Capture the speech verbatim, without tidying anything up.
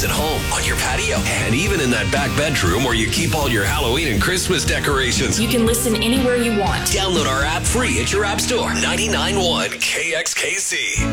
house, at home, on your patio, and even in that back bedroom where you keep all your Halloween and Christmas decorations. You can listen anywhere you want. Download our app free at your app store. ninety-nine point one K X K C.